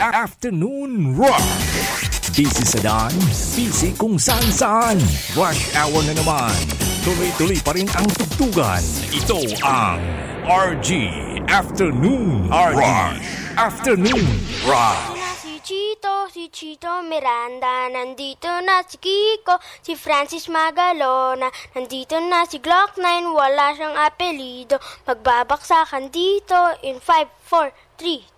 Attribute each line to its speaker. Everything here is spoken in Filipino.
Speaker 1: Afternoon Rush. Busy sa daan, busy kung saan-saan. Rush hour na naman. Tuloy-tuloy pa rin ang tugtugan. Ito ang RG Afternoon Rush. Afternoon Rush.
Speaker 2: Si Chito Miranda, nandito na si Kiko, si Francis Magalona, nandito na si Glock 9, wala siyang apelido, magbabaksakan dito in 5, 4, 3,